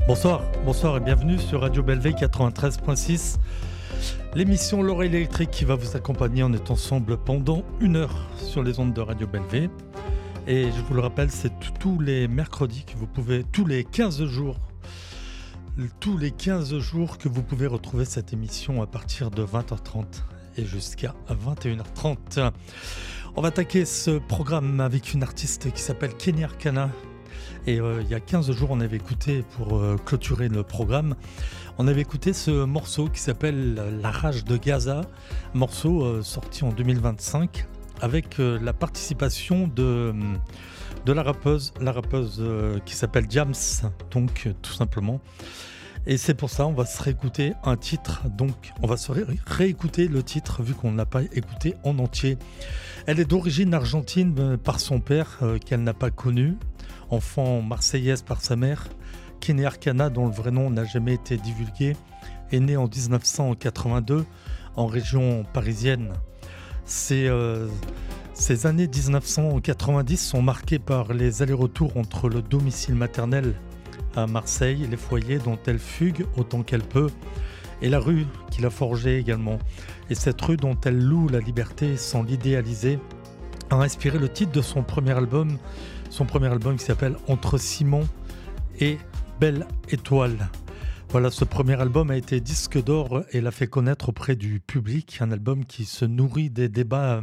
Bonsoir et bienvenue sur Radio Belleville 93.6. L'émission L'Oreille électrique qui va vous accompagner. On est ensemble pendant 1 heure sur les ondes de Radio Belleville. Et je vous le rappelle, c'est tous les mercredis que vous pouvez, tous les 15 jours que vous pouvez retrouver cette émission à partir de 20h30 et jusqu'à 21h30. On va attaquer ce programme avec une artiste qui s'appelle Kenny Arcana. Et il y a 15 jours, on avait écouté, pour clôturer le programme, on avait écouté ce morceau qui s'appelle La Rage de Gaza, morceau sorti en 2025, avec la participation de la rappeuse qui s'appelle Diams, donc tout simplement. Et c'est pour ça, on va se réécouter un titre, donc on va se réécouter le titre vu qu'on ne l'a pas écouté en entier. Elle est d'origine argentine par son père, qu'elle n'a pas connu. Enfant marseillaise par sa mère, Kenny Arcana, dont le vrai nom n'a jamais été divulgué, est née en 1982 en région parisienne. Ces années 1990 sont marquées par les allers-retours entre le domicile maternel à Marseille, les foyers dont elle fugue autant qu'elle peut, et la rue qui l'a forgée également. Et cette rue dont elle loue la liberté sans l'idéaliser a inspiré le titre de son premier album qui s'appelle Entre Ciment et Belle Étoile. Voilà, ce premier album a été disque d'or et l'a fait connaître auprès du public. Un album qui se nourrit des débats,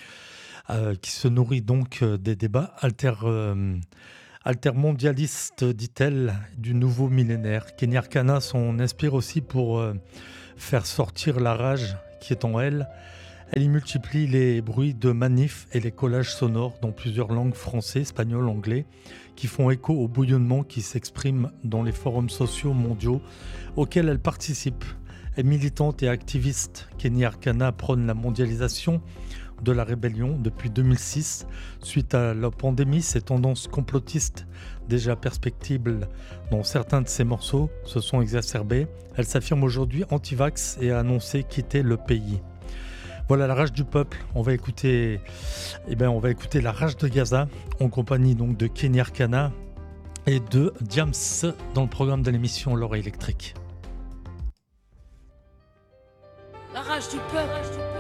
altermondialistes, dit-elle, du nouveau millénaire. Kenny Arcana s'en inspire aussi pour faire sortir la rage qui est en elle. Elle y multiplie les bruits de manifs et les collages sonores dans plusieurs langues, français, espagnol, anglais, qui font écho au bouillonnement qui s'exprime dans les forums sociaux mondiaux auxquels elle participe. Elle est militante et activiste. Kenny Arcana prône la mondialisation de la rébellion depuis 2006. Suite à la pandémie, ces tendances complotistes déjà perspectibles dans certains de ses morceaux se sont exacerbées. Elle s'affirme aujourd'hui anti-vax et a annoncé quitter le pays. Voilà la rage du peuple. On va écouter La Rage de Gaza en compagnie donc de Kenny Arcana et de Diams dans le programme de l'émission L'Oreille électrique. La rage du peuple.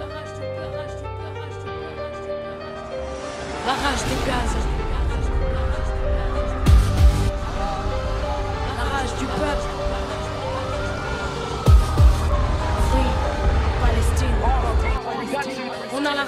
La rage de Gaza. La rage du peuple. On a la